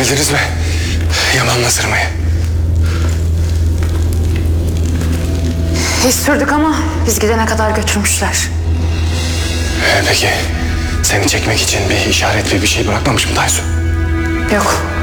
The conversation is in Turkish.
Sürebildiniz mi Yaman'la sırmayı? Biz sürdük ama biz gidene kadar götürmüşler. Peki seni çekmek için bir işaret ve bir şey bırakmamış mı Taysu? Yok.